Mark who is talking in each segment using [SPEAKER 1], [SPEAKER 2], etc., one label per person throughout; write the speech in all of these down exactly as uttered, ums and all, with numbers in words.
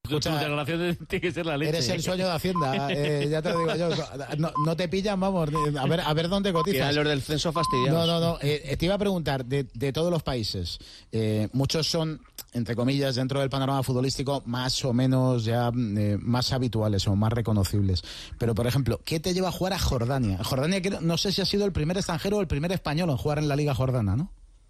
[SPEAKER 1] Escucha, tu declaración tiene que ser la leche.
[SPEAKER 2] Eres el sueño de Hacienda, eh, ya te lo digo yo. No, no te pillan, vamos, a ver, a ver dónde cotizas.
[SPEAKER 3] Eran los del censo fastidiados.
[SPEAKER 2] No, no, no. Eh, te iba a preguntar, de, de todos los países, eh, muchos son, entre comillas, dentro del panorama futbolístico, más o menos ya eh, más habituales o más reconocibles. Pero, por ejemplo, ¿qué te lleva a jugar a Jordania? Jordania, no sé si ha sido el primer extranjero o el primer español en jugar en la Liga Jordana, ¿no?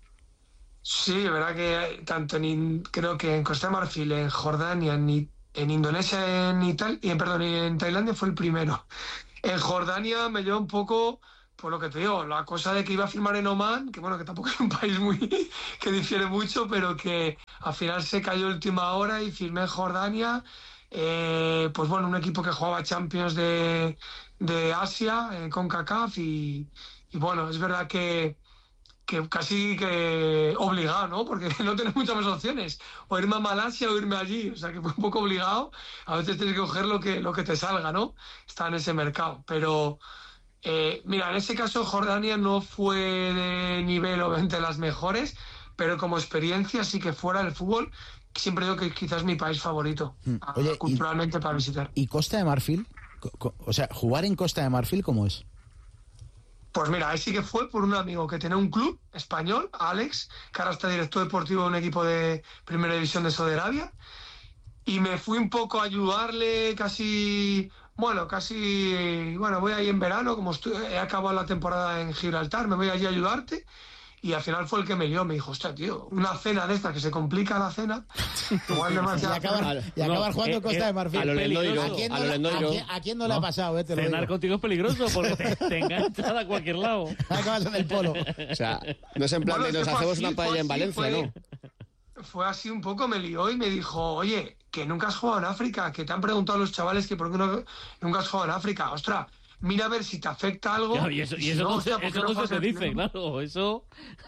[SPEAKER 4] Sí, de verdad que tanto en, creo que en Costa de Marfil, en Jordania, en, en Indonesia, en Italia, perdón, en Tailandia fue el primero. En Jordania me lleva un poco, por lo que te digo, la cosa de que iba a firmar en Oman, que bueno, que tampoco es un país muy que difiere mucho, pero que al final se cayó última hora y firmé en Jordania. Eh, pues bueno, un equipo que jugaba Champions de, de Asia, eh, con CONCACAF, y, y bueno, es verdad que que casi que obligado, ¿no? Porque no tienes muchas más opciones. O irme a Malasia o irme allí. O sea, que fue un poco obligado. A veces tienes que coger lo que, lo que te salga, ¿no? Está en ese mercado. Pero, eh, mira, en ese caso Jordania no fue de nivel, obviamente, las mejores, pero como experiencia sí que fuera del fútbol, siempre digo que quizás es mi país favorito, Oye, a, culturalmente, y, para visitar.
[SPEAKER 2] ¿Y Costa de Marfil? O sea, ¿jugar en Costa de Marfil cómo es?
[SPEAKER 4] Pues mira, ahí sí que fue por un amigo que tenía un club español, Alex, que ahora está director deportivo de un equipo de primera división de Saudi Arabia, y me fui un poco a ayudarle casi, bueno, casi, bueno, voy ahí en verano, como estoy, he acabado la temporada en Gibraltar, me voy allí a ayudarte, y al final fue el que me lió, me dijo, hostia, tío, una cena de estas que se complica la cena, igual demasiado.
[SPEAKER 2] Y acabar, y acabar no, jugando eh, Costa eh, de Marfil.
[SPEAKER 3] A lo Lendoiro.
[SPEAKER 2] ¿A quién no, ¿A quién, ¿A quién no, no le ha pasado? Eh, te
[SPEAKER 1] cenar
[SPEAKER 2] lo
[SPEAKER 1] contigo es peligroso porque te, te enganchas a cualquier lado.
[SPEAKER 2] Acabas en el polo.
[SPEAKER 3] O sea, no es en plan bueno, de nos hacemos así, una paella en Valencia,
[SPEAKER 4] fue,
[SPEAKER 3] ¿no?
[SPEAKER 4] Fue así un poco, me lió y me dijo, oye, que nunca has jugado en África, que te han preguntado los chavales que por qué no, nunca has jugado en África. Ostras, mira a ver si te afecta algo.
[SPEAKER 1] Claro, y eso, y eso si no, no, se, eso no, no se te dice, claro, eso...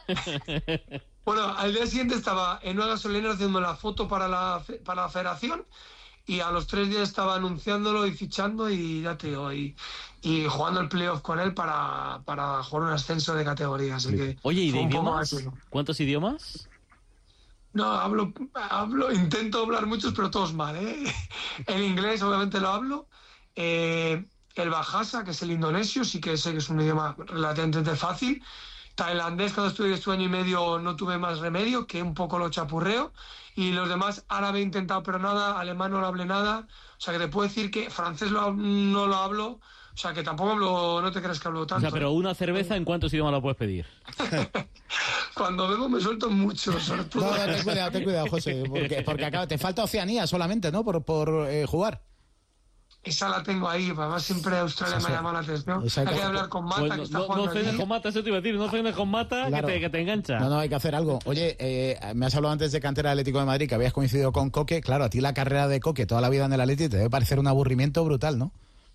[SPEAKER 4] Bueno, al día siguiente estaba en una gasolinera haciendo la foto para la, para la federación, y a los tres días estaba anunciándolo y fichando, y ya te digo, y, y jugando el playoff con él para, para jugar un ascenso de categoría. Así que
[SPEAKER 1] Oye, ¿y de idiomas? ¿Cuántos idiomas?
[SPEAKER 4] No, hablo, hablo, intento hablar muchos, pero todos mal, ¿eh? El inglés obviamente lo hablo. Eh, el Bahasa, que es el indonesio, sí que sé que es un idioma relativamente fácil. Tailandés, cuando estuve este año y medio no tuve más remedio, que un poco lo chapurreo. Y los demás, árabe he intentado, pero nada, alemán no lo hablé nada. O sea, que te puedo decir que francés lo, no lo hablo. O sea, que tampoco hablo, no te creas que hablo tanto.
[SPEAKER 1] O sea, pero una cerveza, ¿en cuántos idiomas la puedes pedir?
[SPEAKER 4] Cuando bebo me suelto mucho, sobre todo.
[SPEAKER 2] No, no, ten cuidado, ten cuidado, José, porque, porque acá te falta Oceanía solamente, ¿no? Por, por eh, jugar.
[SPEAKER 4] Esa la tengo ahí, además siempre Australia me ha llamado la atención. Hay que hablar con Mata, pues que está
[SPEAKER 1] no,
[SPEAKER 4] jugando.
[SPEAKER 1] No cenes con Mata, eso te iba a decir, no cenes con Mata, claro, que, te, que te engancha.
[SPEAKER 2] No, no, hay que hacer algo. Oye, eh, me has hablado antes de cantera del Atlético de Madrid, que habías coincidido con Coque. Claro, a ti la carrera de Coque toda la vida en el Atlético te debe parecer un aburrimiento brutal, ¿no?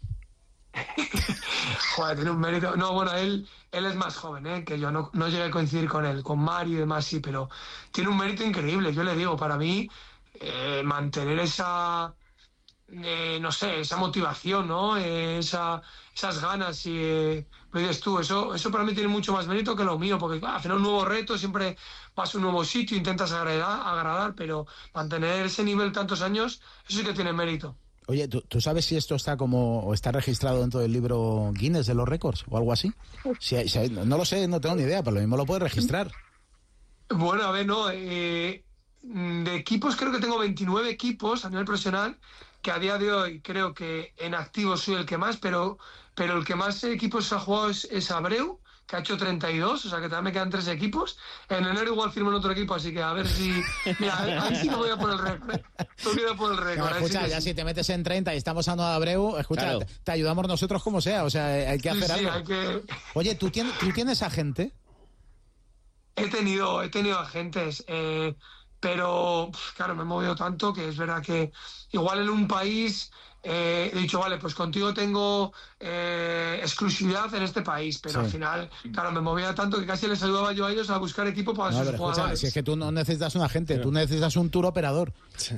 [SPEAKER 4] Joder, tiene un mérito. No, bueno, él, él es más joven, ¿eh? Que yo no, no llegué a coincidir con él, con Mario y demás, sí, pero tiene un mérito increíble. Yo le digo, para mí, eh, mantener esa... Eh, no sé, esa motivación, ¿no? Eh, esa, esas ganas, y eh, lo dices tú, eso, eso para mí tiene mucho más mérito que lo mío, porque ah, al final un nuevo reto, siempre vas a un nuevo sitio, intentas agradar, agradar, pero mantener ese nivel tantos años, eso sí que tiene mérito.
[SPEAKER 2] Oye, ¿tú, ¿tú sabes si esto está como o está registrado dentro del libro Guinness de los récords o algo así? Si, si, no lo sé, no tengo ni idea, pero lo mismo lo puedes registrar.
[SPEAKER 4] Bueno, a ver, no, eh, de equipos creo que tengo veintinueve equipos a nivel profesional, que a día de hoy creo que en activo soy el que más, pero, pero el que más equipos ha jugado es, es Abreu, que ha hecho treinta y dos, o sea que también me quedan tres equipos. En enero igual firmo en otro equipo, así que a ver si... Mira, ahí sí que voy a por el récord. Tengo que ir a por el récord.
[SPEAKER 2] No, escucha, sí ya sí. Si te metes en treinta y estamos hablando de Abreu, escucha, claro, te, te ayudamos nosotros como sea, o sea, hay que hacer
[SPEAKER 4] sí,
[SPEAKER 2] algo.
[SPEAKER 4] Sí, hay que...
[SPEAKER 2] Oye, ¿tú tienes, ¿tú tienes agente?
[SPEAKER 4] He tenido, he tenido agentes, eh, pero claro, me he movido tanto que es verdad que igual en un país eh, he dicho, vale, pues contigo tengo eh, exclusividad en este país, pero sí, al final, claro, me movía tanto que casi les ayudaba yo a ellos a buscar equipo para
[SPEAKER 2] no,
[SPEAKER 4] sus jugadores. Escucha,
[SPEAKER 2] si es que tú no necesitas un agente, sí, tú necesitas un tour operador. Sí.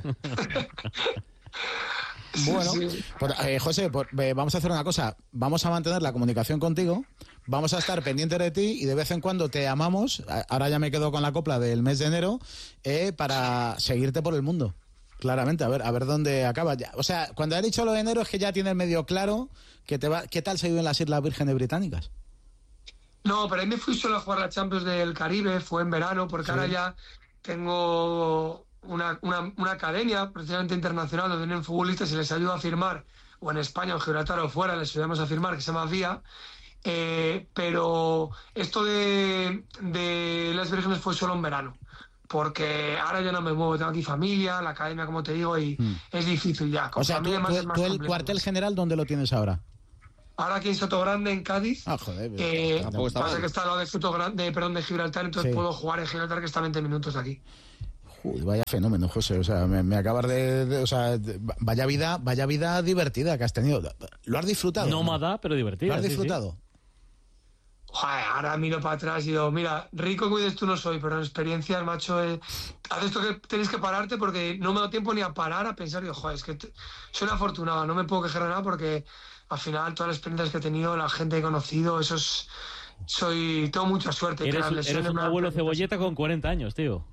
[SPEAKER 2] Bueno, sí. Pues, eh, José, pues, eh, vamos a hacer una cosa. Vamos a mantener la comunicación contigo. Vamos a estar pendientes de ti y de vez en cuando te llamamos. Ahora ya me quedo con la copla del mes de enero eh, para seguirte por el mundo. Claramente, a ver, a ver dónde acaba. Ya, o sea, cuando has dicho lo de enero es que ya tienes medio claro que te va. ¿Qué tal se vive en las Islas Vírgenes Británicas?
[SPEAKER 4] No, pero ahí me fui solo a jugar la Champions del Caribe, fue en verano, porque sí. Ahora ya tengo una, una, una academia precisamente internacional donde vienen futbolistas y les ayudo a firmar, o en España, o en Gibraltar, o fuera, les ayudamos a firmar, que se llama Vía. Eh, pero esto de, de las Vírgenes fue solo en verano, porque ahora ya no me muevo, tengo aquí familia, la academia, como te digo, y mm. es difícil ya.
[SPEAKER 2] Con o sea, tú, tú, más tú el cuartel general, ¿dónde lo tienes ahora?
[SPEAKER 4] Ahora aquí en Sotogrande, en Cádiz.
[SPEAKER 2] Ah, joder.
[SPEAKER 4] Eh, pasa mal. Que está al lado de Sotogrande, perdón, de Gibraltar, entonces sí. Puedo jugar en Gibraltar, que está a veinte minutos de aquí.
[SPEAKER 2] Uy, vaya fenómeno, José. O sea, me, me acabas de, de, o sea, de, vaya vida, vaya vida divertida que has tenido. ¿Lo has disfrutado?
[SPEAKER 1] Nómada, ¿no? Pero divertida.
[SPEAKER 2] ¿Lo has disfrutado?
[SPEAKER 1] Sí, sí.
[SPEAKER 4] Joder, ahora miro para atrás y digo, mira, rico que dices tú no soy, pero en experiencia, el macho, eh, haces esto que tenéis que pararte porque no me da tiempo ni a parar a pensar, digo, joder, es que te, soy una afortunada, no me puedo quejar de nada porque al final todas las experiencias que he tenido, la gente que he conocido, eso es, soy, tengo mucha suerte.
[SPEAKER 1] Eres, eres un abuelo cebolleta con cuarenta años, tío.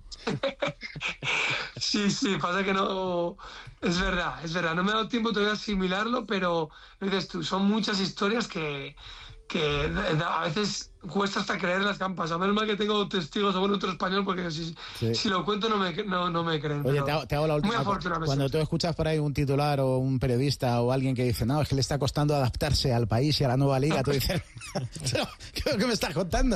[SPEAKER 4] Sí, sí, pasa que no, es verdad, es verdad, no me ha dado tiempo todavía a asimilarlo, pero dices tú, son muchas historias que... que a veces cuesta hasta creer las que han pasado. Menos mal que tengo testigos o bueno, otro español, porque si, sí. si lo cuento no me, no, no me creen.
[SPEAKER 2] Oye, te hago, te hago la última. Cuando tú escuchas por ahí un titular o un periodista o alguien que dice, no, es que le está costando adaptarse al país y a la nueva liga, tú dices, ¿qué es lo que me estás contando?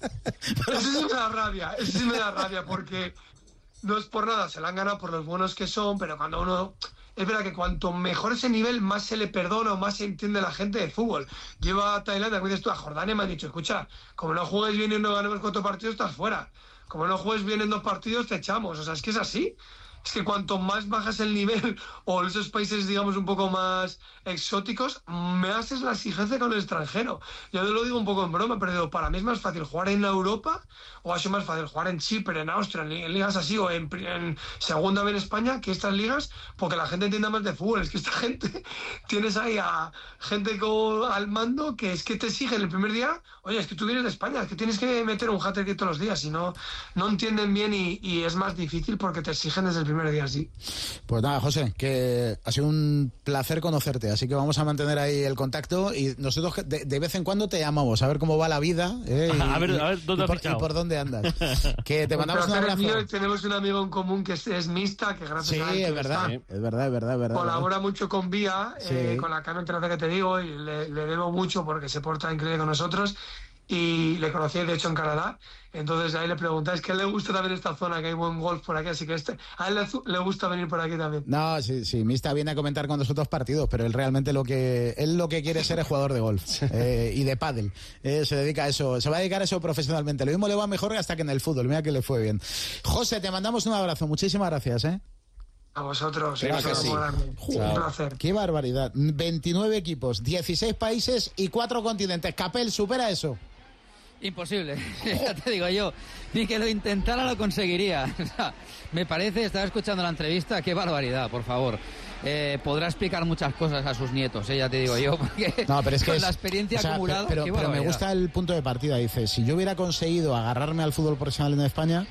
[SPEAKER 4] Eso sí me da rabia, eso sí me da rabia, porque no es por nada, se la han ganado por los buenos que son, pero cuando uno... Es verdad que cuanto mejor ese nivel, más se le perdona o más se entiende la gente de fútbol. Lleva a Tailandia, como dices tú, a Jordania me han dicho, escucha, como no juegues bien y no ganemos cuatro partidos, estás fuera. Como no juegues bien en dos partidos, te echamos. O sea, es que es así. Es que cuanto más bajas el nivel o esos países, digamos, un poco más exóticos, más es la exigencia con el extranjero. Yo te lo digo un poco en broma, pero digo, para mí es más fácil jugar en Europa o ha sido más fácil jugar en Chipre, en Austria, en, en ligas así o en, en segunda vez en España que estas ligas, porque la gente entienda más de fútbol. Es que esta gente, tienes ahí a gente con, al mando que es que te exigen el primer día, oye, es que tú vienes de España, es que tienes que meter un hat-trick todos los días, si no, no entienden bien y, y es más difícil porque te exigen desde el primer día, sí.
[SPEAKER 2] Pues nada, José, que ha sido un placer conocerte, así que vamos a mantener ahí el contacto y nosotros de, de vez en cuando te llamamos a ver cómo va la vida, ¿eh? y,
[SPEAKER 1] a, ver, a ver dónde
[SPEAKER 2] y, por, y por dónde andas. Que te mandamos un abrazo.
[SPEAKER 4] Mío, tenemos un amigo en común que es, es Mista, que gracias
[SPEAKER 2] sí,
[SPEAKER 4] a él
[SPEAKER 2] es verdad, sí. es verdad, es verdad, es verdad.
[SPEAKER 4] Colabora mucho con Vía, sí. eh, con la cambio internacional que te digo, y le, le debo mucho porque se porta increíble con nosotros. Y le conocí de hecho en Canadá, entonces ahí le preguntáis que a él le gusta también esta zona, que hay buen golf por aquí, así que este, a él le, le gusta venir por aquí también.
[SPEAKER 2] No, sí, sí, Mista viene a comentar con nosotros partidos, pero él realmente lo que él lo que quiere ser es jugador de golf eh, y de pádel, eh, se dedica a eso, se va a dedicar a eso profesionalmente, lo mismo le va mejor hasta que en el fútbol, mira que le fue bien. José, te mandamos un abrazo, muchísimas gracias, ¿eh?
[SPEAKER 4] A vosotros,
[SPEAKER 2] sí,
[SPEAKER 4] que sí. Un placer.
[SPEAKER 2] Qué barbaridad, veintinueve equipos, dieciséis países y cuatro continentes. Capel, supera eso.
[SPEAKER 5] Imposible, ya te digo yo, ni que lo intentara lo conseguiría. O sea, me parece, estaba escuchando la entrevista, qué barbaridad, por favor. Eh, podrá explicar muchas cosas a sus nietos, eh, ya te digo yo, porque
[SPEAKER 2] no, pero es que
[SPEAKER 5] con
[SPEAKER 2] es,
[SPEAKER 5] la experiencia
[SPEAKER 2] o sea,
[SPEAKER 5] acumulada.
[SPEAKER 2] Pero,
[SPEAKER 5] qué
[SPEAKER 2] pero me gusta el punto de partida, dice, si yo hubiera conseguido agarrarme al fútbol profesional en España,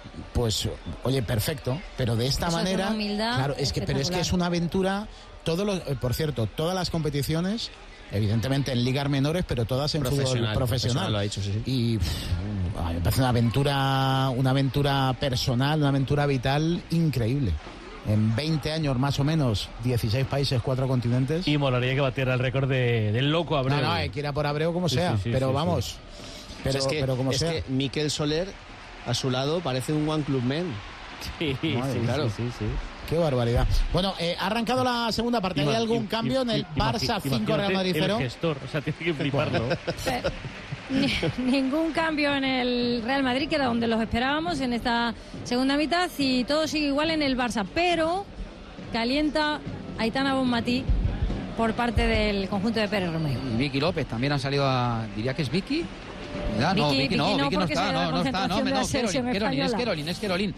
[SPEAKER 2] pues, oye, perfecto, pero de esta
[SPEAKER 6] Eso
[SPEAKER 2] manera,
[SPEAKER 6] es una humildad
[SPEAKER 2] claro, es que, pero es que es una aventura, todos los, eh, por cierto, todas las competiciones, evidentemente en ligas menores, pero todas en fútbol profesional. profesional.
[SPEAKER 3] Lo ha dicho, sí, sí.
[SPEAKER 2] Y pff, me parece una aventura, una aventura personal, una aventura vital increíble. En veinte años más o menos, dieciséis países, cuatro continentes.
[SPEAKER 1] Y molaría que batiera el récord de, del loco Abreu.
[SPEAKER 2] No, no, hay que ir a por Abreu como
[SPEAKER 1] sí,
[SPEAKER 2] sea,
[SPEAKER 1] sí, sí,
[SPEAKER 2] pero
[SPEAKER 1] sí,
[SPEAKER 2] vamos.
[SPEAKER 1] Sí.
[SPEAKER 2] Pero,
[SPEAKER 3] o sea, es que,
[SPEAKER 2] pero como
[SPEAKER 3] es
[SPEAKER 2] sea.
[SPEAKER 3] que Mikel Soler, a su lado, parece un one club man.
[SPEAKER 1] Sí, sí,
[SPEAKER 3] claro.
[SPEAKER 1] sí, sí, sí.
[SPEAKER 2] Qué barbaridad. Bueno, eh, ha arrancado la segunda parte. ¿Hay algún cambio en el Barça cinco Real Madrid cero?
[SPEAKER 1] El gestor, o sea, tiene que fliparlo.
[SPEAKER 6] Ningún cambio en el Real Madrid, que era donde los esperábamos en esta segunda mitad, y todo sigue igual en el Barça, pero calienta Aitana Bonmatí por parte del conjunto de Pérez Romero.
[SPEAKER 5] Vicky López también han salido a... diría que es Vicky. ¿verdad? No,
[SPEAKER 6] Vicky,
[SPEAKER 5] Vicky no,
[SPEAKER 6] Vicky no,
[SPEAKER 5] Vicky no
[SPEAKER 6] porque
[SPEAKER 5] está,
[SPEAKER 6] se da
[SPEAKER 5] no, no está, no,
[SPEAKER 6] concentración de
[SPEAKER 5] no,
[SPEAKER 6] la selección
[SPEAKER 5] Kerolin, Kerolin, es
[SPEAKER 6] española.
[SPEAKER 5] Kerolin, es Kerolin.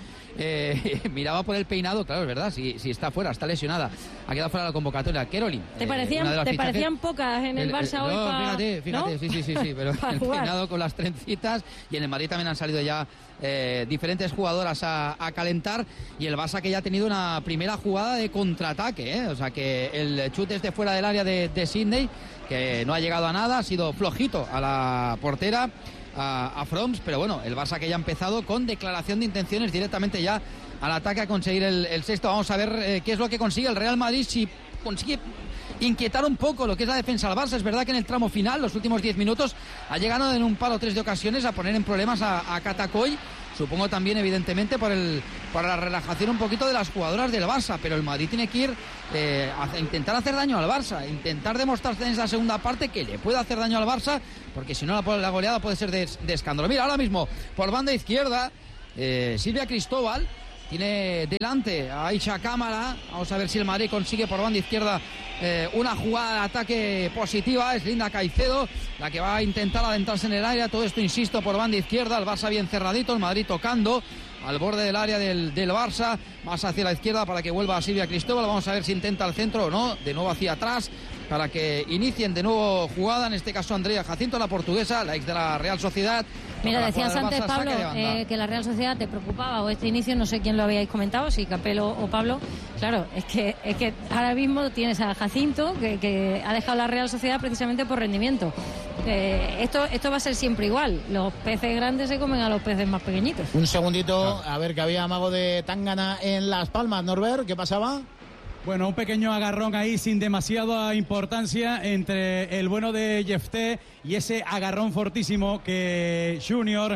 [SPEAKER 5] Eh, miraba por el peinado, claro, es verdad, si, si está fuera, está lesionada, ha quedado fuera de la convocatoria. Kerolin.
[SPEAKER 6] ¿Te
[SPEAKER 5] eh,
[SPEAKER 6] parecían,
[SPEAKER 5] una de las
[SPEAKER 6] ¿te
[SPEAKER 5] fichajes-
[SPEAKER 6] parecían pocas en el
[SPEAKER 5] El-
[SPEAKER 6] Barça
[SPEAKER 5] el-
[SPEAKER 6] hoy?
[SPEAKER 5] no,
[SPEAKER 6] pa-
[SPEAKER 5] fíjate, fíjate,
[SPEAKER 6] ¿no?
[SPEAKER 5] sí, sí, sí, sí, pero
[SPEAKER 6] Para
[SPEAKER 5] el
[SPEAKER 6] jugar.
[SPEAKER 5] peinado con las trencitas, y en el Madrid también han salido ya eh, diferentes jugadoras a, a calentar, y el Barça que ya ha tenido una primera jugada de contraataque, ¿eh? O sea que el chute es de fuera del área de, de Sydney, que no ha llegado a nada, ha sido flojito a la portera, a, a Froms, pero bueno, el Barça que ya ha empezado con declaración de intenciones directamente ya al ataque a conseguir el, el sexto. Vamos a ver eh, qué es lo que consigue el Real Madrid, si consigue inquietar un poco lo que es la defensa del Barça. Es verdad que en el tramo final, los últimos diez minutos, ha llegado en un palo tres de ocasiones a poner en problemas a, a Catacoy. Supongo también, evidentemente, por el por la relajación un poquito de las jugadoras del Barça, pero el Madrid tiene que ir eh, a intentar hacer daño al Barça, intentar demostrarse en esa segunda parte que le puede hacer daño al Barça, porque si no la, la goleada puede ser de, de escándalo. Mira, ahora mismo, por banda izquierda, eh, Silvia Cristóbal tiene delante a Aisha Cámara. Vamos a ver si el Madrid consigue por banda izquierda eh, una jugada de ataque positiva. Es Linda Caicedo la que va a intentar adentrarse en el área. Todo esto, insisto, por banda izquierda. El Barça bien cerradito, el Madrid tocando al borde del área del, del Barça, más hacia la izquierda para que vuelva a Silvia Cristóbal. Vamos a ver si intenta el centro o no, de nuevo hacia atrás para que inicien de nuevo jugada, en este caso Andrea Jacinto, la portuguesa, la ex de la Real Sociedad.
[SPEAKER 6] Mira, decías
[SPEAKER 5] Barça,
[SPEAKER 6] antes, Pablo,
[SPEAKER 5] saque de banda.
[SPEAKER 6] eh, que la Real Sociedad te preocupaba, o este inicio, no sé quién lo habíais comentado, si Capello o Pablo. Claro, es que es que ahora mismo tienes a Jacinto, que, que ha dejado la Real Sociedad precisamente por rendimiento. Eh, esto, esto va a ser siempre igual. Los peces grandes se comen a los peces más pequeñitos.
[SPEAKER 2] Un segundito, a ver, que había amago de Tangana en Las Palmas. Norbert, ¿qué pasaba?
[SPEAKER 7] Bueno, un pequeño agarrón ahí sin demasiada importancia entre el bueno de Jefté y ese agarrón fortísimo que Junior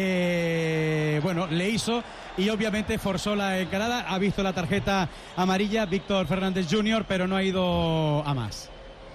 [SPEAKER 7] eh, bueno, le hizo, y obviamente forzó la encarada. Ha visto la tarjeta amarilla Víctor Fernández junior, pero no ha ido a más.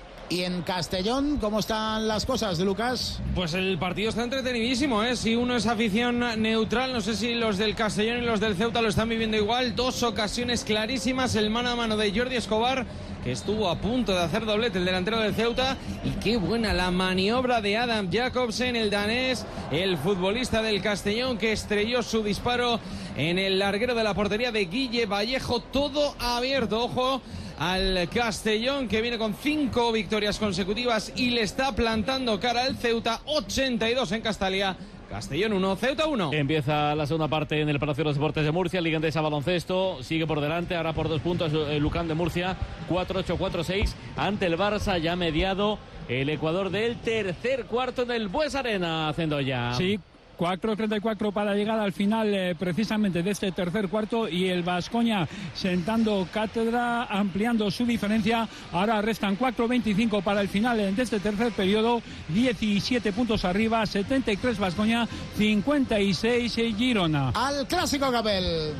[SPEAKER 2] Y en Castellón, ¿cómo están las cosas, Lucas?
[SPEAKER 8] Pues el partido está entretenidísimo, ¿eh? Si uno es afición neutral, no sé si los del Castellón y los del Ceuta lo están viviendo igual. Dos ocasiones clarísimas, el mano a mano de Jordi Escobar, que estuvo a punto de hacer doblete, el delantero del Ceuta. Y qué buena la maniobra de Adam Jacobsen, el danés, el futbolista del Castellón, que estrelló su disparo en el larguero de la portería de Guille Vallejo. Todo abierto, ojo al Castellón, que viene con cinco victorias consecutivas y le está plantando cara al Ceuta. Ochenta y dos en Castalia. Castellón uno, Ceuta uno.
[SPEAKER 1] Empieza la segunda parte en el Palacio de los Deportes de Murcia. Liga Endesa Baloncesto sigue por delante, ahora por dos puntos el Lucán de Murcia, cuatro ocho, cuatro seis ante el Barça, ya mediado el Ecuador del tercer cuarto en el Bues Arena, Cendoya.
[SPEAKER 9] Sí, cuatro treinta y cuatro para llegar al final eh, precisamente de este tercer cuarto, y el Baskonia sentando cátedra, ampliando su diferencia. Ahora restan cuatro veinticinco para el final de este tercer periodo, diecisiete puntos arriba, setenta y tres Baskonia, cincuenta y seis Girona.
[SPEAKER 2] Al clásico, Capel.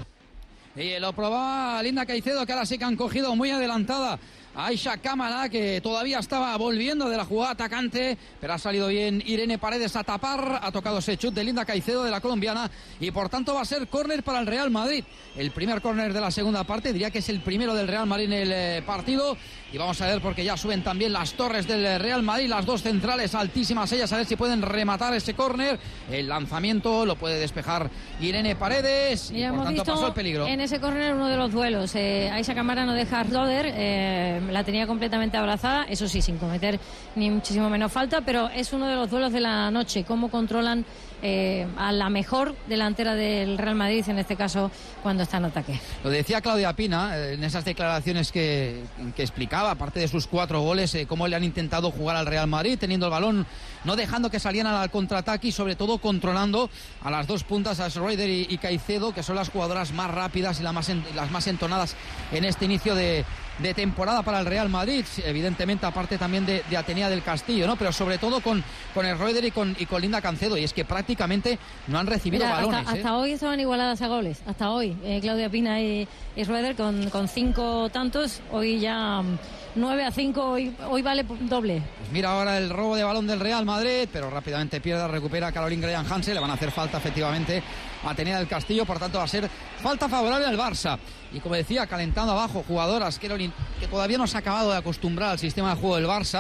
[SPEAKER 5] Y lo probaba Linda Caicedo, que ahora sí que han cogido muy adelantada Aisha Cámara, que todavía estaba volviendo de la jugada atacante, pero ha salido bien Irene Paredes a tapar. Ha tocado ese chut de Linda Caicedo, de la colombiana, y por tanto va a ser córner para el Real Madrid. El primer córner de la segunda parte, diría que es el primero del Real Madrid en el eh, partido. Y vamos a ver, porque ya suben también las torres del Real Madrid, las dos centrales altísimas ellas, a ver si pueden rematar ese córner. El lanzamiento lo puede despejar Irene Paredes.
[SPEAKER 6] Mira,
[SPEAKER 5] y por
[SPEAKER 6] hemos
[SPEAKER 5] tanto
[SPEAKER 6] visto
[SPEAKER 5] pasó el peligro.
[SPEAKER 6] en ese córner uno de los duelos. Eh, Aisha Cámara no deja a Roder, eh, la tenía completamente abrazada, eso sí, sin cometer ni muchísimo menos falta, pero es uno de los duelos de la noche. Cómo controlan eh, a la mejor delantera del Real Madrid, en este caso, cuando está en ataque.
[SPEAKER 5] Lo decía Claudia Pina eh, en esas declaraciones que, que explicaba, aparte de sus cuatro goles, eh, cómo le han intentado jugar al Real Madrid, teniendo el balón, no dejando que salieran al contraataque y sobre todo controlando a las dos puntas, a Schroeder y, y Caicedo, que son las jugadoras más rápidas y las más, en, las más entonadas en este inicio de, de temporada para el Real Madrid, evidentemente aparte también de, de Atenea del Castillo, ¿no? Pero sobre todo con, con el Schroeder y con, y con Linda Caicedo, y es que prácticamente no han recibido
[SPEAKER 6] Mira,
[SPEAKER 5] balones.
[SPEAKER 6] hasta,
[SPEAKER 5] ¿eh?
[SPEAKER 6] hasta hoy estaban igualadas a goles, hasta hoy, eh, Claudia Pina y, y Schroeder con, con cinco tantos, hoy ya um, nueve a cinco, hoy, hoy vale doble.
[SPEAKER 5] Pues mira ahora el robo de balón del Real Madrid, pero rápidamente pierde, recupera Caroline Graham Hansen, le van a hacer falta efectivamente a Atenea del Castillo, por tanto va a ser falta favorable al Barça. Y como decía, calentando abajo jugadoras, Caroline, que todavía no se ha acabado de acostumbrar al sistema de juego del Barça,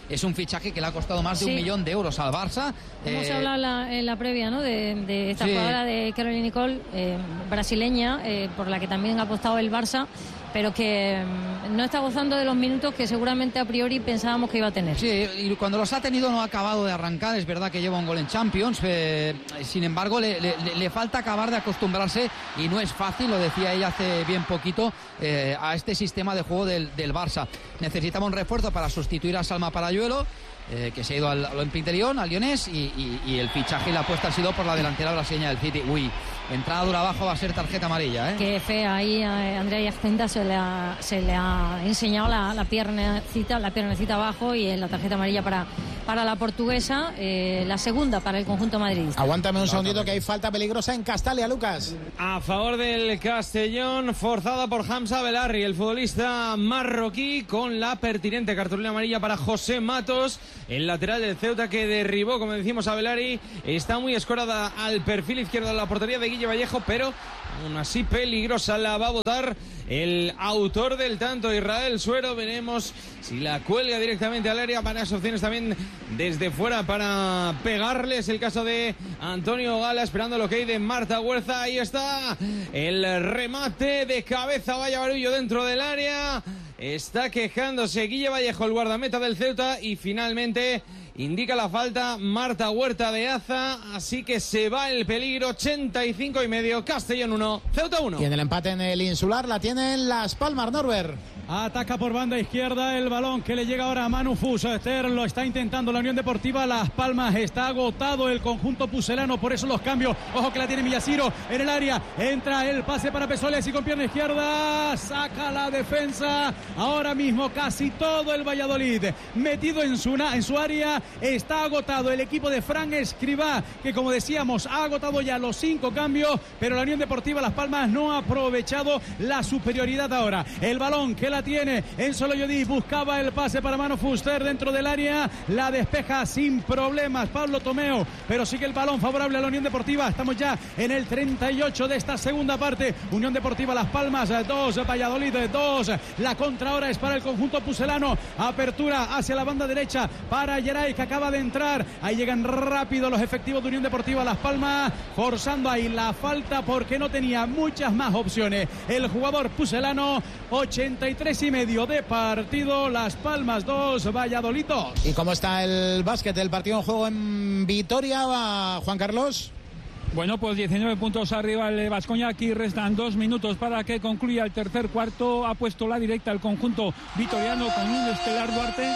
[SPEAKER 5] es un fichaje que le ha costado más de
[SPEAKER 6] Sí.
[SPEAKER 5] un millón de euros al Barça.
[SPEAKER 6] Hemos
[SPEAKER 5] Eh,
[SPEAKER 6] hablado en la, en la previa, ¿no? de, de esta
[SPEAKER 5] Sí.
[SPEAKER 6] jugadora de Caroline Nicole, eh, brasileña, eh, por la que también ha apostado el Barça, pero que mm, no está gozando de los minutos que seguramente a priori pensábamos que iba a tener.
[SPEAKER 5] Sí, y cuando los ha tenido no ha acabado de arrancar. Es verdad que lleva un gol en Champions, eh, sin embargo le, le- le falta acabar de acostumbrarse y no es fácil, lo decía ella hace bien poquito, eh, a este sistema de juego del, del Barça. Necesitaba un refuerzo para sustituir a Salma Parayuelo, eh, que se ha ido al Olympique de Lyon, al Lyonés, y, y- y el fichaje y la apuesta ha sido por la delantera brasileña del City. Uy, entrada dura abajo, va a ser tarjeta amarilla, ¿eh?
[SPEAKER 6] Qué fea ahí a Andrea Yacenta se le ha, se le ha enseñado la, la piernecita, la piernecita abajo, y en la tarjeta amarilla para, para la portuguesa, eh, la segunda para el conjunto madridista.
[SPEAKER 2] Aguántame un segundito que hay falta peligrosa en Castalia, Lucas.
[SPEAKER 8] A favor del Castellón, forzada por Hamza Belarri, el futbolista marroquí, con la pertinente cartulina amarilla para José Matos, el lateral del Ceuta, que derribó, como decimos, a Belarri. Está muy escorada al perfil izquierdo de la portería de Guille Vallejo, pero aún así peligrosa. La va a botar el autor del tanto, Israel Suero. Veremos si la cuelga directamente al área. Varias opciones también desde fuera para pegarles. El caso de Antonio Gala, esperando lo que hay de Marta Huerza. Ahí está el remate de cabeza. Vaya barullo dentro del área. Está quejándose Guille Vallejo, el guardameta del Ceuta, y finalmente indica la falta Marta Huerta de Aza, así que se va el peligro. Ochenta y cinco y medio, Castellón uno, Ceuta uno.
[SPEAKER 2] Y en el empate en el Insular la tienen Las Palmas, Norbert.
[SPEAKER 7] Ataca por banda izquierda el balón que le llega ahora a Manu Fuster. Lo está intentando la Unión Deportiva Las Palmas. Está agotado el conjunto pucelano, por eso los cambios. Ojo que la tiene Villasiro en el área. Entra el pase para Pesoles y con pierna izquierda saca la defensa. Ahora mismo casi todo el Valladolid metido en su, en su área. Está agotado el equipo de Fran Escribá, que como decíamos ha agotado ya los cinco cambios, pero la Unión Deportiva Las Palmas no ha aprovechado la superioridad ahora. El balón que la tiene en Solo Yodí, buscaba el pase para Manu Fuster dentro del área, la despeja sin problemas Pablo Tomeo, pero sigue el balón favorable a la Unión Deportiva. Estamos ya en el treinta y ocho de esta segunda parte. Unión Deportiva Las Palmas dos, Valladolid dos. La contra ahora es para el conjunto pucelano. Apertura hacia la banda derecha para Geray, que acaba de entrar. Ahí llegan rápido los efectivos de Unión Deportiva Las Palmas, forzando ahí la falta porque no tenía muchas más opciones el jugador pucelano. Ochenta y tres y medio de partido, Las Palmas dos, Valladolid dos.
[SPEAKER 2] ¿Y cómo está el básquet? El partido en juego en Vitoria, Juan Carlos.
[SPEAKER 9] Bueno, pues diecinueve puntos arriba el Baskonia. Aquí restan dos minutos para que concluya el tercer cuarto. Ha puesto la directa el conjunto vitoriano con un estelar Duarte.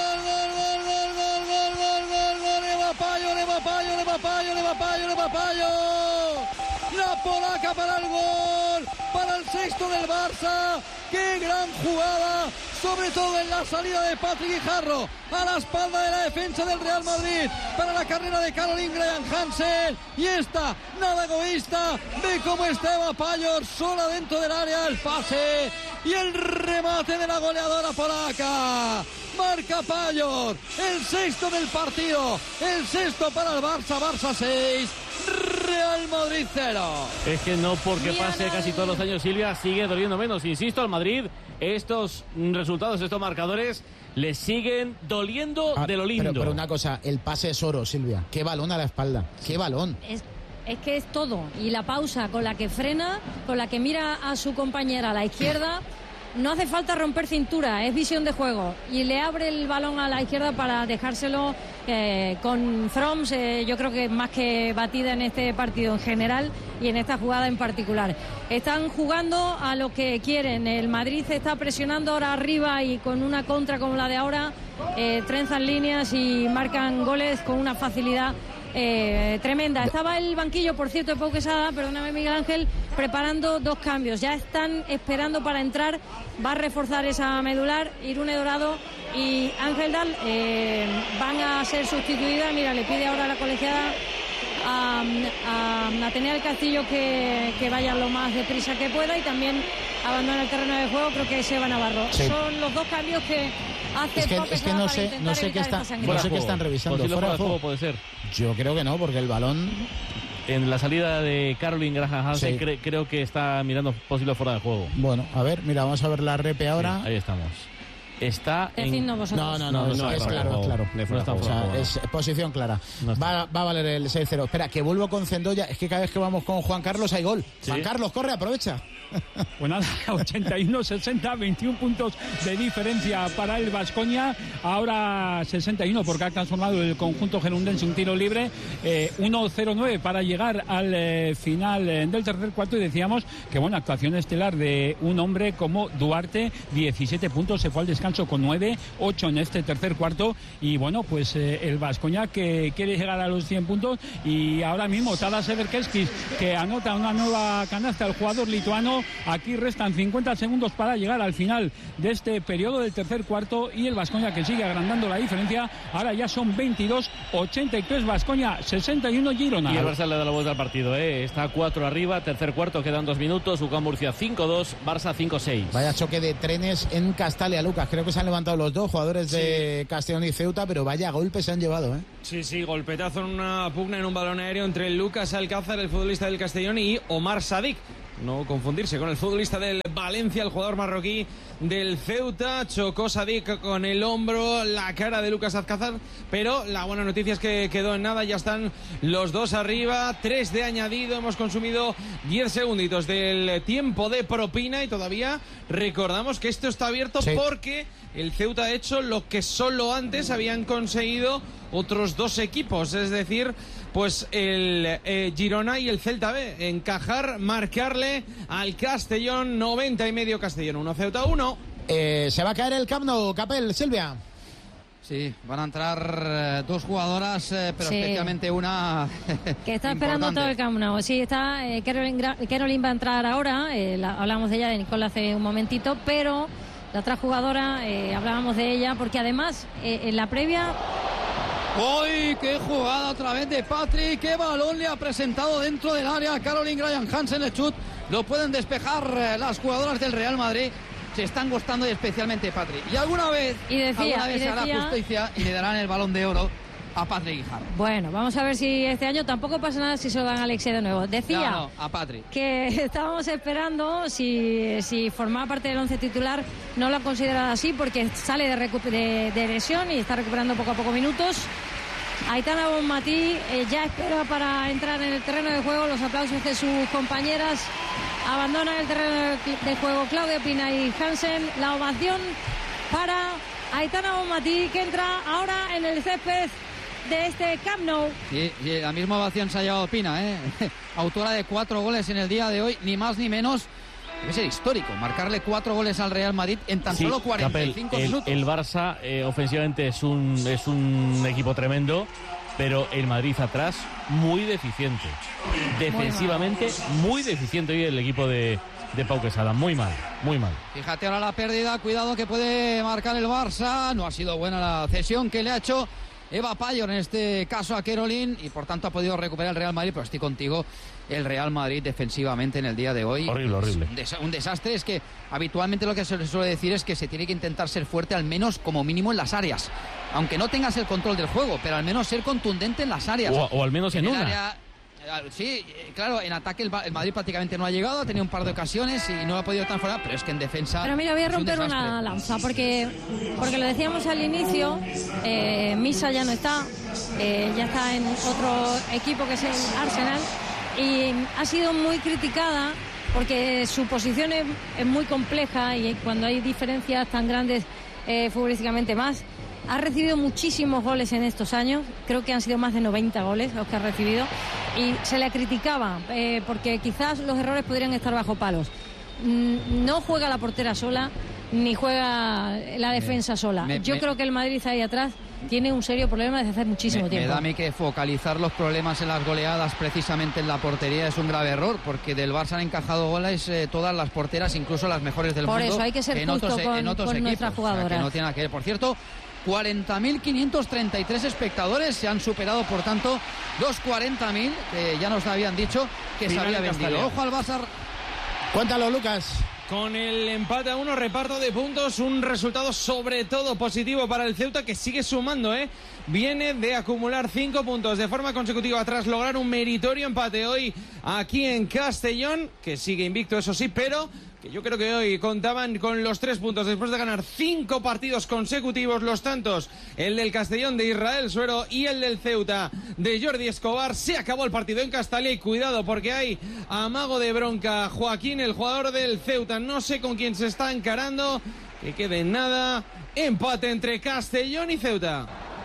[SPEAKER 10] La polaca para el gol, para el sexto del Barça. ¡Qué gran jugada! Sobre todo en la salida de Patrick Guijarro a la espalda de la defensa del Real Madrid para la carrera de Caroline Graham Hansen. Y esta, nada egoísta, ve cómo está Eva Payor sola dentro del área. El pase y el remate de la goleadora polaca. Marca Payor, el sexto del partido, el sexto para el Barça. Barça seis, Real Madrid cero.
[SPEAKER 1] Es que no porque pase casi todos los años, Silvia, sigue doliendo menos. Insisto, al Madrid estos resultados, estos marcadores le siguen doliendo
[SPEAKER 2] Ah,
[SPEAKER 1] de lo lindo.
[SPEAKER 2] Pero, pero una cosa, el pase es oro, Silvia. Qué balón a la espalda, qué balón.
[SPEAKER 6] Es, es que es todo. Y la pausa con la que frena, con la que mira a su compañera a la izquierda. No hace falta romper cintura, es visión de juego. Y le abre el balón a la izquierda para dejárselo eh, con Froms. Eh, yo creo que más que batida en este partido en general y en esta jugada en particular. Están jugando a lo que quieren. El Madrid está presionando ahora arriba y con una contra como la de ahora eh, trenzan líneas y marcan goles con una facilidad Eh, tremenda. Estaba el banquillo, por cierto, de Pau Quesada, perdóname Miguel Ángel, preparando dos cambios. Ya están esperando para entrar. Va a reforzar esa medular Irune Dorado y Ángel Dal. Eh, van a ser sustituidas. Mira, le pide ahora a la colegiada a, a Atenea del Castillo que, que vaya lo más deprisa que pueda y también abandona el terreno de juego. Creo que se va Navarro.
[SPEAKER 2] Sí.
[SPEAKER 6] Son los dos cambios que hace
[SPEAKER 2] Es que,
[SPEAKER 6] Pau
[SPEAKER 2] es que
[SPEAKER 6] Quesada
[SPEAKER 2] no
[SPEAKER 6] para
[SPEAKER 2] sé,
[SPEAKER 6] intentar
[SPEAKER 2] no sé qué
[SPEAKER 6] evitar
[SPEAKER 2] está,
[SPEAKER 6] esta
[SPEAKER 2] no
[SPEAKER 6] sangría.
[SPEAKER 2] sé qué están revisando.
[SPEAKER 1] Posible
[SPEAKER 2] ¿Fuera de juego?
[SPEAKER 1] puede ser.
[SPEAKER 2] Yo creo que no, porque el balón.
[SPEAKER 1] En la salida de Caroline Graham Hansen
[SPEAKER 2] Sí.
[SPEAKER 1] cre- creo que está mirando posible fuera de juego.
[SPEAKER 2] Bueno, a ver, mira, vamos a ver la repe ahora.
[SPEAKER 1] Sí, ahí estamos. está en...
[SPEAKER 2] No, no, no, no, es,
[SPEAKER 1] no,
[SPEAKER 2] es
[SPEAKER 1] no,
[SPEAKER 2] claro,
[SPEAKER 1] no,
[SPEAKER 2] es claro.
[SPEAKER 1] no, no,
[SPEAKER 2] O sea, es posición clara.
[SPEAKER 1] No
[SPEAKER 2] va, va a valer el seis cero. Espera, que vuelvo con Cendoya. Es que cada vez que vamos con Juan Carlos hay gol.
[SPEAKER 9] ¿Sí?
[SPEAKER 2] Juan Carlos, corre, aprovecha.
[SPEAKER 9] Pues nada, ochenta y uno sesenta, veintiún puntos de diferencia para el Baskonia. Ahora sesenta y uno porque ha transformado el conjunto gerundense un tiro libre. Eh, uno cero nueve para llegar al eh, final eh, del tercer cuarto. Y decíamos que buena actuación estelar de un hombre como Duarte. diecisiete puntos, se fue al descanso con nueve, ocho en este tercer cuarto. Y bueno, pues eh, el Baskonia que quiere llegar a los cien puntos. Y ahora mismo Tadas Severkeskis, que anota una nueva canasta, el jugador lituano. Aquí restan cincuenta segundos para llegar al final de este periodo del tercer cuarto y el Baskonia que sigue agrandando la diferencia. Ahora ya son veintidós ochenta y tres Baskonia, sesenta y uno Girona.
[SPEAKER 1] Y el Barça le da la vuelta al partido, ¿eh? Está a cuatro arriba, tercer cuarto, quedan dos minutos. U C A M Murcia cinco dos, Barça cinco seis.
[SPEAKER 2] Vaya choque de trenes en Castalia, Lucas. Creo que se han levantado los dos jugadores de sí. Castellón y Ceuta, pero vaya golpes se han llevado, ¿eh?
[SPEAKER 8] Sí, sí, golpetazo en una pugna en un balón aéreo entre Lucas Alcázar, el futbolista del Castellón, y Omar Sadik. No confundirse con el futbolista del Valencia, el jugador marroquí del Ceuta. Chocó Sadik con el hombro la cara de Lucas Alcázar, pero la buena noticia es que quedó en nada. Ya están los dos arriba, tres de añadido. Hemos consumido diez segunditos del tiempo de propina y todavía recordamos que esto está abierto sí. porque el Ceuta ha hecho lo que solo antes habían conseguido otros dos equipos, es decir, pues el eh, Girona y el Celta B, encajar, marcarle al Castellón. Noventa y medio Castellón, uno Ceuta uno.
[SPEAKER 2] Eh, se va a caer el Camp Nou, Capel, Silvia.
[SPEAKER 5] Sí, van a entrar eh, dos jugadoras, eh, pero sí. especialmente una
[SPEAKER 6] que está esperando todo el Camp Nou. Sí, está eh, Caroline, Caroline va a entrar ahora, eh, la, hablamos de ella, de Nicole hace un momentito, pero la otra jugadora, eh, hablábamos de ella, porque además eh, en la previa...
[SPEAKER 10] ¡Uy! ¡Qué jugada otra vez de Patrick! ¡Qué balón le ha presentado dentro del área! Caroline Graham Hansen, el chut. Lo pueden despejar eh, las jugadoras del Real Madrid. Se están gustando y especialmente Patrick. Y alguna vez,
[SPEAKER 6] y decía,
[SPEAKER 10] alguna vez
[SPEAKER 6] y
[SPEAKER 10] se
[SPEAKER 6] decía...
[SPEAKER 10] hará justicia y le darán el balón de oro a Patrick Guijarro.
[SPEAKER 6] Bueno, vamos a ver si este año tampoco pasa nada si se lo dan a Alexia de nuevo. Decía
[SPEAKER 10] no, no, a Patrick.
[SPEAKER 6] Que estábamos esperando si, si formaba parte del once titular. No lo han considerado así porque sale de, recu- de, de lesión y está recuperando poco a poco minutos. Aitana Bonmatí eh, ya espera para entrar en el terreno de juego. Los aplausos de sus compañeras. Abandonan el terreno de juego Claudia Pina y Hansen. La ovación para Aitana Bonmatí, que entra ahora en el césped de este Camp Nou.
[SPEAKER 5] Sí, sí, la misma ovación se ha llevado Pina, ¿eh? Autora de cuatro goles en el día de hoy, ni más ni menos. Debe ser histórico, marcarle cuatro goles al Real Madrid en tan
[SPEAKER 1] sí,
[SPEAKER 5] solo cuarenta y cinco
[SPEAKER 1] Capel, el,
[SPEAKER 5] minutos.
[SPEAKER 1] El Barça eh, ofensivamente es un, es un equipo tremendo, pero el Madrid atrás muy deficiente. Defensivamente muy deficiente hoy el equipo de, de Pau Quesada, muy mal, muy mal.
[SPEAKER 5] Fíjate ahora la pérdida, cuidado que puede marcar el Barça. No ha sido buena la cesión que le ha hecho Eva Payor, en este caso a Caroline, y por tanto ha podido recuperar el Real Madrid, pero estoy contigo, el Real Madrid defensivamente en el día de hoy.
[SPEAKER 1] Horrible, horrible.
[SPEAKER 5] Un, des- un desastre. Es que habitualmente lo que se suele decir es que se tiene que intentar ser fuerte al menos como mínimo en las áreas, aunque no tengas el control del juego, pero al menos ser contundente en las áreas.
[SPEAKER 1] O, o al menos en,
[SPEAKER 5] en
[SPEAKER 1] una.
[SPEAKER 5] Área, sí, claro, en ataque el, el Madrid prácticamente no ha llegado, ha tenido un par de ocasiones y no ha podido transformar, pero es que en defensa...
[SPEAKER 6] Pero mira, voy a
[SPEAKER 5] es un
[SPEAKER 6] romper
[SPEAKER 5] desastre.
[SPEAKER 6] una lanza, porque, porque lo decíamos al inicio, eh, Misa ya no está, eh, ya está en otro equipo que es el Arsenal, y ha sido muy criticada porque su posición es, es muy compleja y cuando hay diferencias tan grandes eh, futbolísticamente más. Ha recibido muchísimos goles en estos años, creo que han sido más de noventa goles los que ha recibido, y se le criticaba eh, porque quizás los errores podrían estar bajo palos. Mm, no juega la portera sola, ni juega la defensa
[SPEAKER 5] me,
[SPEAKER 6] sola.
[SPEAKER 5] me,
[SPEAKER 6] Yo
[SPEAKER 5] me,
[SPEAKER 6] creo que el Madrid ahí atrás tiene un serio problema desde hace muchísimo
[SPEAKER 5] me,
[SPEAKER 6] tiempo.
[SPEAKER 5] Me da a mí que focalizar los problemas en las goleadas precisamente en la portería es un grave error, porque del Barça han encajado goles eh, todas las porteras, incluso las mejores del
[SPEAKER 6] Por
[SPEAKER 5] mundo.
[SPEAKER 6] eso hay que ser
[SPEAKER 5] en
[SPEAKER 6] justo
[SPEAKER 5] otros,
[SPEAKER 6] con,
[SPEAKER 5] en otros
[SPEAKER 6] con
[SPEAKER 5] equipos,
[SPEAKER 6] nuestras jugadoras.
[SPEAKER 5] O sea, que no tiene nada que ver. Por cierto, cuarenta mil quinientos treinta y tres espectadores, se han superado por tanto los cuarenta mil que ya nos habían dicho que
[SPEAKER 8] Final
[SPEAKER 5] se había vendido.
[SPEAKER 8] Castellón.
[SPEAKER 5] Ojo al Barça.
[SPEAKER 2] Cuéntalo, Lucas.
[SPEAKER 8] Con el empate a uno, reparto de puntos, un resultado sobre todo positivo para el Ceuta, que sigue sumando, ¿eh? Viene de acumular cinco puntos de forma consecutiva tras lograr un meritorio empate hoy aquí en Castellón, que sigue invicto, eso sí, pero que yo creo que hoy contaban con los tres puntos después de ganar cinco partidos consecutivos, los tantos, el del Castellón de Israel Suero y el del Ceuta de Jordi Escobar. Se acabó el partido en Castalia y cuidado porque hay amago de bronca. Joaquín, el jugador del Ceuta, no sé con quién se está encarando, que quede en nada, empate entre Castellón y Ceuta.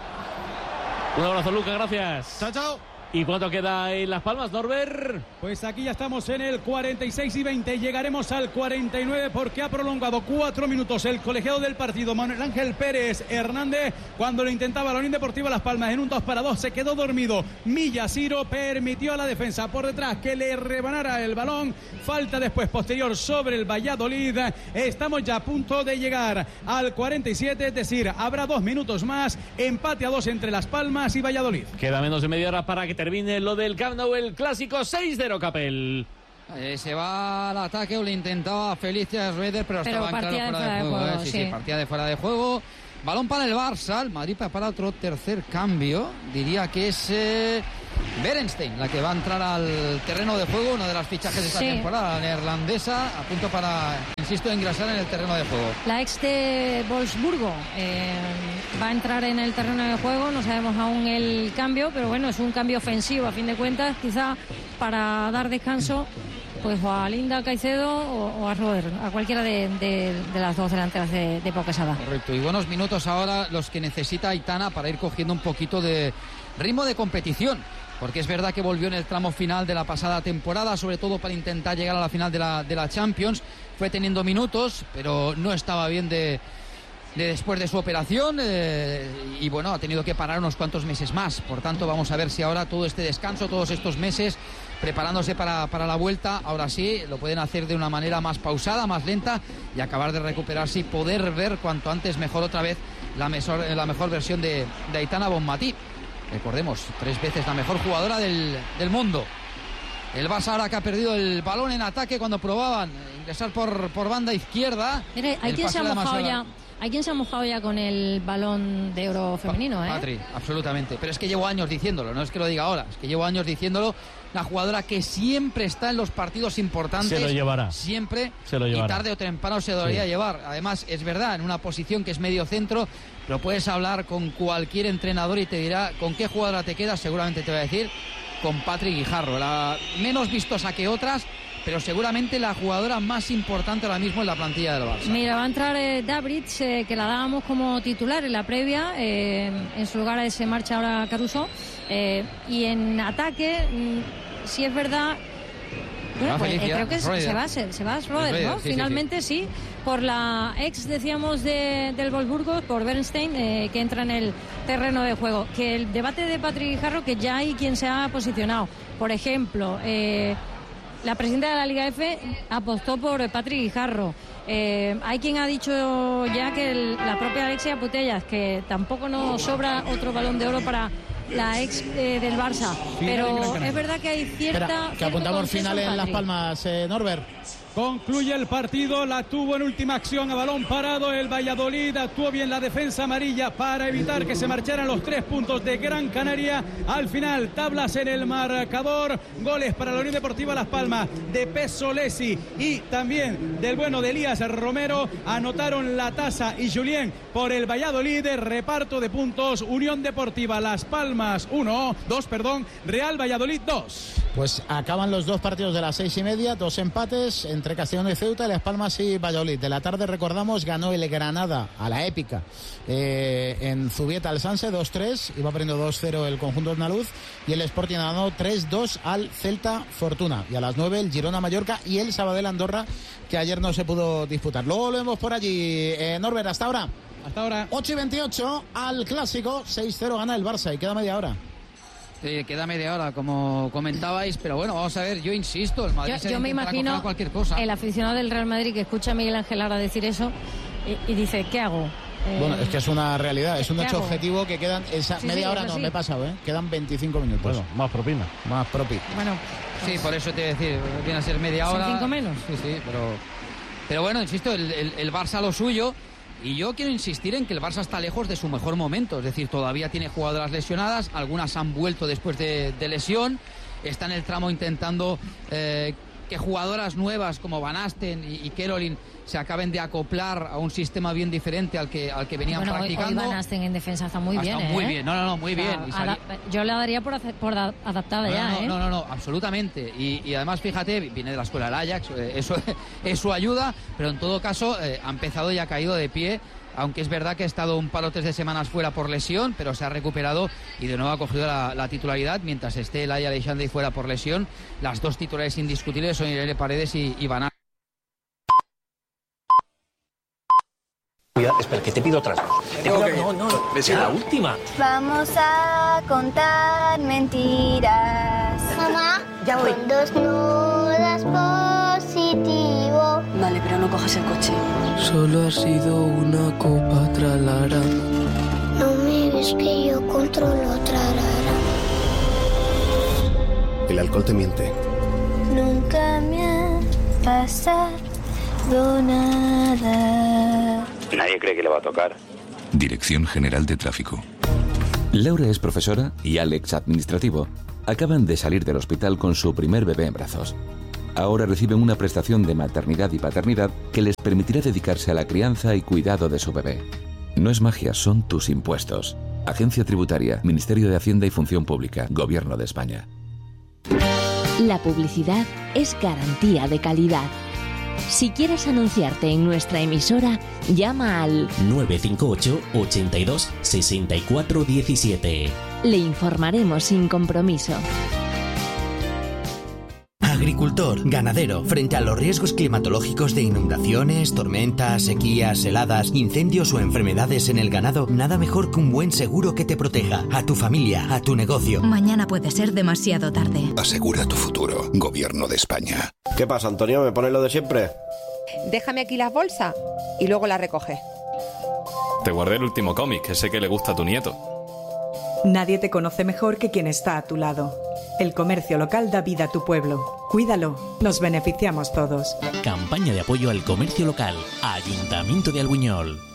[SPEAKER 1] Un abrazo, Lucas, gracias.
[SPEAKER 8] Chao, chao.
[SPEAKER 1] ¿Y cuánto queda en Las Palmas, Norbert?
[SPEAKER 7] Pues aquí ya estamos en el cuarenta y seis y veinte, llegaremos al cuarenta y nueve porque ha prolongado cuatro minutos el colegiado del partido, Manuel Ángel Pérez Hernández, cuando lo intentaba la Unión Deportiva Las Palmas en un dos para dos, se quedó dormido. Millasiro permitió a la defensa por detrás que le rebanara el balón, falta después posterior sobre el Valladolid. Estamos ya a punto de llegar al cuarenta y siete, es decir, habrá dos minutos más, empate a dos entre Las Palmas y Valladolid.
[SPEAKER 1] Queda menos de media hora para que termine lo del Camp Nou, el clásico. Seis cero, Capel.
[SPEAKER 5] Eh, se va al ataque, o le intentaba Felicia Schroeder, pero,
[SPEAKER 6] pero
[SPEAKER 5] estaba en claro fuera,
[SPEAKER 6] fuera
[SPEAKER 5] de juego.
[SPEAKER 6] juego
[SPEAKER 5] eh. sí,
[SPEAKER 6] sí.
[SPEAKER 5] sí, partida de fuera de juego. Balón para el Barça, el Madrid para otro tercer cambio. Diría que es eh, Berenstein la que va a entrar al terreno de juego, una de las fichajes de esta
[SPEAKER 6] sí.
[SPEAKER 5] temporada, la neerlandesa, a punto para, insisto, ingresar en el terreno de juego.
[SPEAKER 6] La ex de Wolfsburgo eh, va a entrar en el terreno de juego, no sabemos aún el cambio, pero bueno, es un cambio ofensivo a fin de cuentas, quizá para dar descanso pues o a Linda Caicedo o, o a Robert, a cualquiera de, de, de las dos delanteras de, de Pokesada.
[SPEAKER 5] Correcto, y buenos minutos ahora los que necesita Aitana para ir cogiendo un poquito de ritmo de competición, porque es verdad que volvió en el tramo final de la pasada temporada, sobre todo para intentar llegar a la final de la, de la Champions, fue teniendo minutos, pero no estaba bien de, de después de su operación eh, y bueno, ha tenido que parar unos cuantos meses más, por tanto vamos a ver si ahora todo este descanso, todos estos meses preparándose para, para la vuelta, ahora sí lo pueden hacer de una manera más pausada, más lenta y acabar de recuperarse y poder ver cuanto antes mejor otra vez la mejor, la mejor versión de, de Aitana Bonmatí. Recordemos, tres veces la mejor jugadora del, del mundo. El Barça ahora que ha perdido el balón en ataque cuando probaban ingresar por, por banda izquierda.
[SPEAKER 6] Mire, hay quien se ha mojado ya. Hay quien se ha mojado ya con el balón de oro femenino, ¿eh?
[SPEAKER 5] Patri, absolutamente. Pero es que llevo años diciéndolo, no es que lo diga ahora, es que llevo años diciéndolo. Una jugadora que siempre está en los partidos importantes.
[SPEAKER 1] Se lo llevará.
[SPEAKER 5] Siempre.
[SPEAKER 1] Se lo llevará.
[SPEAKER 5] Y tarde o temprano se debería sí. llevar. Además, es verdad, en una posición que es medio centro, pero puedes hablar con cualquier entrenador y te dirá con qué jugadora te quedas. Seguramente te va a decir con Patri Guijarro. La menos vistosa que otras, pero seguramente la jugadora más importante ahora mismo en la plantilla del Barça.
[SPEAKER 6] Mira, va a entrar eh, Dabrich, eh, que la dábamos como titular en la previa, eh, en su lugar se marcha ahora Caruso, eh, y en ataque, mmm, si es verdad, bueno, pues, eh, creo que se, se va se, se va Schroeder, ¿no? Sí, Finalmente sí, sí. sí, por la ex, decíamos, de, del Wolfsburgo, por Bernstein, eh, que entra en el terreno de juego. Que el debate de Patri Guijarro, que ya hay quien se ha posicionado, por ejemplo, eh, la presidenta de la Liga F apostó por Patri Guijarro. Eh, hay quien ha dicho ya que el, la propia Alexia Putellas, que tampoco nos sobra otro balón de oro para la ex eh, del Barça. Pero es verdad que hay cierta...
[SPEAKER 2] Espera, que apuntamos final en Las Palmas, eh, Norbert.
[SPEAKER 7] Concluye el partido, la tuvo en última acción a balón parado el Valladolid, actuó bien la defensa amarilla para evitar que se marcharan los tres puntos de Gran Canaria. Al final, tablas en el marcador, goles para la Unión Deportiva Las Palmas de Peso Lesi y también del bueno de Elías Romero, anotaron la tasa y Julien por el Valladolid, reparto de puntos, Unión Deportiva Las Palmas uno, dos, perdón, Real Valladolid dos.
[SPEAKER 2] Pues acaban los dos partidos de las seis y media, dos empates entre Castellón y Ceuta, Las Palmas y Valladolid. De la tarde, recordamos, ganó el Granada a la épica eh, en Zubieta al Sanse dos tres, iba perdiendo dos cero el conjunto andaluz, y el Sporting ganó tres dos al Celta Fortuna. Y a las nueve el Girona Mallorca y el Sabadell Andorra, que ayer no se pudo disputar. Luego lo vemos por allí. Eh, Norbert, hasta ahora.
[SPEAKER 7] Hasta ahora.
[SPEAKER 2] ocho y veintiocho al Clásico, seis cero gana el Barça y queda media hora.
[SPEAKER 5] Sí, queda media hora, como comentabais, pero bueno, vamos a ver, yo insisto, el Madrid
[SPEAKER 6] yo,
[SPEAKER 5] se
[SPEAKER 6] yo me imagino
[SPEAKER 5] cualquier cosa.
[SPEAKER 6] El aficionado del Real Madrid que escucha a Miguel Ángel ahora decir eso y, y dice, ¿qué hago?
[SPEAKER 2] Eh, bueno, es que es una realidad, es un hecho hago? objetivo que quedan esa
[SPEAKER 6] sí,
[SPEAKER 2] media
[SPEAKER 6] sí,
[SPEAKER 2] hora, no,
[SPEAKER 6] sí.
[SPEAKER 2] me he pasado, ¿eh? Quedan veinticinco minutos.
[SPEAKER 1] Bueno, más propina.
[SPEAKER 2] Más propina.
[SPEAKER 6] Bueno,
[SPEAKER 5] pues... sí, por eso te voy a decir, viene a ser media hora.
[SPEAKER 6] Son cinco menos.
[SPEAKER 5] Sí, sí, pero, pero bueno, insisto, el, el, el Barça lo suyo. Y yo quiero insistir en que el Barça está lejos de su mejor momento, es decir, todavía tiene jugadoras lesionadas, algunas han vuelto después de, de lesión, está en el tramo intentando eh, que jugadoras nuevas como Van Asten y, y Caroline se acaben de acoplar a un sistema bien diferente al que, al que venían
[SPEAKER 6] bueno,
[SPEAKER 5] practicando.
[SPEAKER 6] Hoy Van Asten en defensa está muy
[SPEAKER 5] ha
[SPEAKER 6] bien,
[SPEAKER 5] estado muy
[SPEAKER 6] ¿eh?
[SPEAKER 5] bien, no, no, no, muy
[SPEAKER 6] o sea,
[SPEAKER 5] bien. Y salí...
[SPEAKER 6] Yo la daría por, hacer, por da, adaptada
[SPEAKER 5] no,
[SPEAKER 6] ya,
[SPEAKER 5] no,
[SPEAKER 6] ¿eh?
[SPEAKER 5] No, no, no, absolutamente. Y, y además, fíjate, viene de la escuela del Ajax, eso, eso ayuda, pero en todo caso eh, ha empezado y ha caído de pie. Aunque es verdad que ha estado un par o tres de semanas fuera por lesión, pero se ha recuperado y de nuevo ha cogido la, la titularidad. Mientras esté Laia Aleixandre fuera por lesión, las dos titulares indiscutibles son Irene Paredes y, y Van Asten.
[SPEAKER 11] Espera, que te pido otras dos. Te pido... Okay. No, no, no. Es la última.
[SPEAKER 12] Vamos a contar mentiras.
[SPEAKER 13] Mamá,
[SPEAKER 12] ya voy.
[SPEAKER 13] Con dos nudas positivo.
[SPEAKER 12] Vale, pero no cojas el coche.
[SPEAKER 14] Solo ha sido una copa, tralara.
[SPEAKER 13] No me ves que yo controlo, tralara.
[SPEAKER 11] El alcohol te miente.
[SPEAKER 12] Nunca me ha pasado nada.
[SPEAKER 15] Nadie cree que le va a tocar.
[SPEAKER 16] Dirección General de Tráfico. Laura es profesora y Alex administrativo. Acaban de salir del hospital con su primer bebé en brazos. Ahora reciben una prestación de maternidad y paternidad que les permitirá dedicarse a la crianza y cuidado de su bebé. No es magia, son tus impuestos. Agencia Tributaria, Ministerio de Hacienda y Función Pública, Gobierno de España.
[SPEAKER 17] La publicidad es garantía de calidad. Si quieres anunciarte en nuestra emisora, llama al
[SPEAKER 18] nueve cinco ocho, ochenta y dos, sesenta y cuatro diecisiete.
[SPEAKER 17] Le informaremos sin compromiso.
[SPEAKER 19] Agricultor, ganadero, frente a los riesgos climatológicos de inundaciones, tormentas, sequías, heladas, incendios o enfermedades en el ganado, nada mejor que un buen seguro que te proteja a tu familia, a tu negocio.
[SPEAKER 20] Mañana puede ser demasiado tarde.
[SPEAKER 16] Asegura tu futuro, Gobierno de España.
[SPEAKER 21] ¿Qué pasa, Antonio? ¿Me pones lo de siempre?
[SPEAKER 22] Déjame aquí las bolsas y luego las recoge.
[SPEAKER 23] Te guardé el último cómic, que sé que le gusta a tu nieto.
[SPEAKER 24] Nadie te conoce mejor que quien está a tu lado. El comercio local da vida a tu pueblo. Cuídalo, nos beneficiamos todos.
[SPEAKER 18] Campaña de apoyo al comercio local. Ayuntamiento de Albuñol.